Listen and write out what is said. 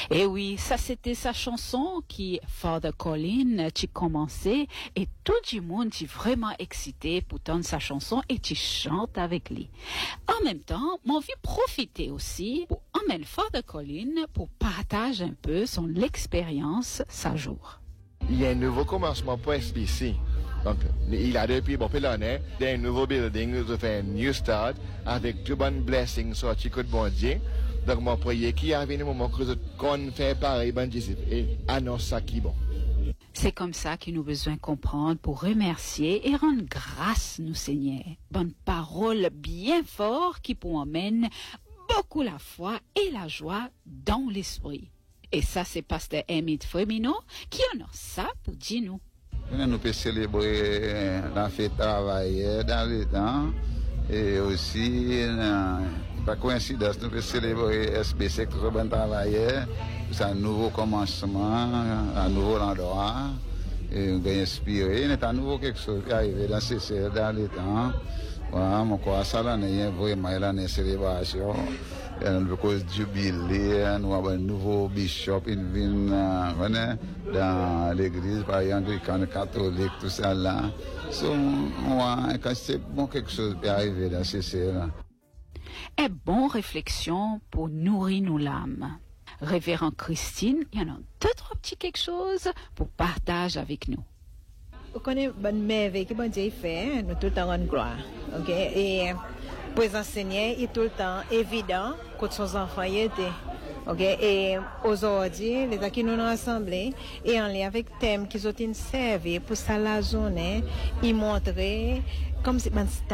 Et oui, ça c'était sa chanson qui, Father Colin, tu commençais et tout le monde est vraiment excité pour entendre sa chanson et tu chantes avec lui. En même temps, moi envie profiter aussi pour emmener Father Colin pour partager un peu son expérience sa jour. Il y a un nouveau commencement pour SBC. Donc, il a depuis bon l'année, il y a un nouveau building, nous avons fait un new start avec tout bon blessing sur le bon Dieu. Donc, mon prière qui a venu au moment qu'on fait pareil, bon Dieu, et annonce ça qui bon. C'est comme ça que nous avons besoin de comprendre pour remercier et rendre grâce, nous Seigneur. Bonne parole bien fort qui pour emmène beaucoup la foi et la joie dans l'esprit. Et ça, c'est Pasteur Emile Fremino qui en a ça pour dire nous. Nous pouvons célébrer la fête travaillée dans le temps et aussi, par coïncidence, nous pouvons célébrer SBC qui est travaillé, c'est un nouveau commencement, un nouveau endroit, et nous avons inspiré, c'est un nouveau quelque chose qui est arrivé dans le temps. Voilà, mon crois ça là, il y a vraiment une célébration. Nous cause jubilé, nous avons un nouveau bishop qui vient dans l'église, par exemple, anglicane, catholique, tout ça là. Moi, quand c'est bon quelque chose qui arrive dans ces là. Et bonne réflexion pour nourrir nos l'âme. Révérend Christine, il y en a deux, trois petits quelque chose pour partager avec nous. Vous connaissez bonne merveille que bon Dieu fait, nous tout le temps rendre gloire. OK? Et pour les enseignants, il est tout le temps évident que son enfant y était. OK? Et aujourd'hui, les qui nous ont rassemblés et en lien avec thème qui ont servi pour ça la journée, ils montraient comme si